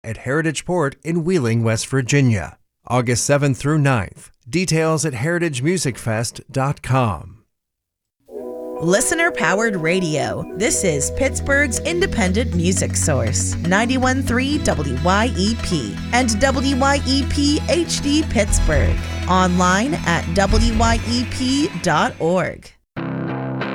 at Heritage Port in Wheeling, West Virginia, August 7th through 9th. Details at heritagemusicfest.com. Listener-powered radio. This is Pittsburgh's independent music source, 91.3 WYEP and WYEP HD Pittsburgh. Online at WYEP.org.